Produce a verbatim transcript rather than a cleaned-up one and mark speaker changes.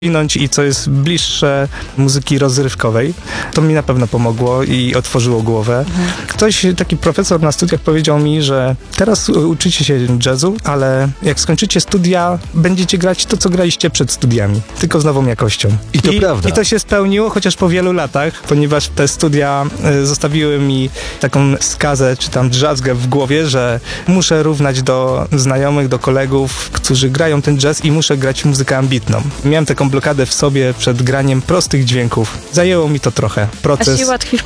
Speaker 1: i co jest bliższe muzyki rozrywkowej. To mi na pewno pomogło i otworzyło głowę. Mhm. Ktoś, taki profesor na studiach powiedział mi, że teraz uczycie się jazzu, ale jak skończycie studia, będziecie grać to, co graliście przed studiami, tylko z nową jakością.
Speaker 2: I to
Speaker 1: I,
Speaker 2: prawda.
Speaker 1: I to się spełniło, chociaż po wielu latach, ponieważ te studia y, zostawiły mi taką skazę, czy tam drzazgę w głowie, że muszę równać do znajomych, do kolegów, którzy grają ten jazz i muszę grać muzykę ambitną. Miałem taką blokadę w sobie przed graniem prostych dźwięków. Zajęło mi to trochę. Proces.
Speaker 3: A się ułatwisz